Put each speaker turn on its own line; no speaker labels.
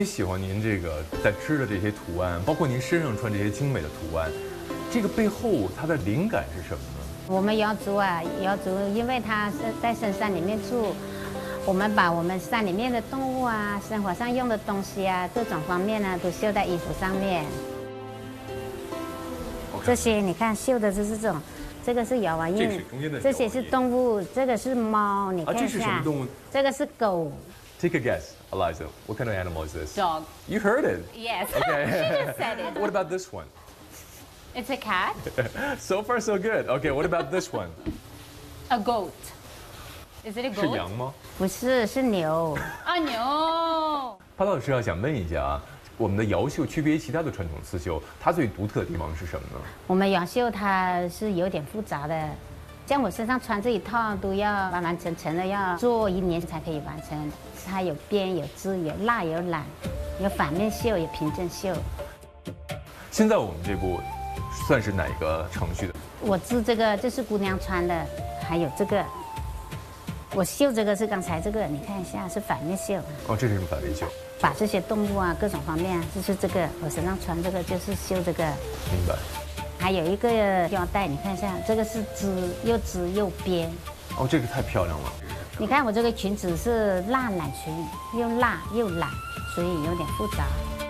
喜欢您这个在织的这些图案，包括您身上穿这些精美的图案，这个背后它的灵感是什么呢？
我们瑶族啊，瑶族因为它是在深山里面住，我们把我们山里面的动物啊，生活上用的东西啊，各种方面呢，都绣在衣服上面。这些你看绣的就是这种，这个是瑶娃印，这些是动物，这个是猫，你看一下。
这是什么动物？
这个是狗。
Take a guess, Eliza. What kind of animal is this?
Dog.
You heard it.
Yes.
Okay.
She just said it.
What about this one?
It's a cat.
So far, so good. Okay, what about this one?
A goat. Is it a
是
goat?
羊吗？
不是，是牛。
啊牛。
潘老师想问一下啊，我们的瑶绣区别于其他的传统刺绣，它最独特的地方是什么呢？
我们瑶绣它是有点复杂的，像我身上穿这一套都要完完整整的要做1年才可以完成。它有边有织有蜡有染，有反面绣有平针绣。
现在我们这部算是哪个程序的？
我织这个就是姑娘穿的，还有这个，我绣这个是刚才这个，你看一下是反面绣。
哦，这是反面绣。
把这些动物啊各种方面啊，就是这个我身上穿这个就是绣这个。
明白。
还有一个腰带，你看一下，这个是织又边。
哦，这个太漂亮了。
你看我这个裙子是蜡染裙，又蜡又染，所以有点复杂。